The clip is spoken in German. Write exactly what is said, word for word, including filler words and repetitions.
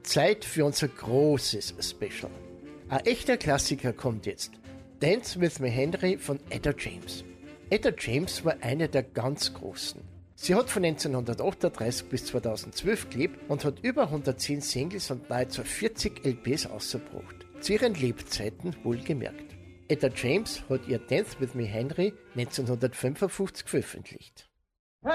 Zeit für unser großes Special. Ein echter Klassiker kommt jetzt. Dance with Me Henry von Etta James. Etta James war eine der ganz Großen. Sie hat von neunzehnhundertachtunddreißig bis zweitausendzwölf gelebt und hat über hundertzehn Singles und nahezu vierzig L Ps ausgebracht. Zu ihren Lebzeiten wohlgemerkt. Etta James hat ihr Dance with Me Henry neunzehnhundertfünfundfünfzig veröffentlicht.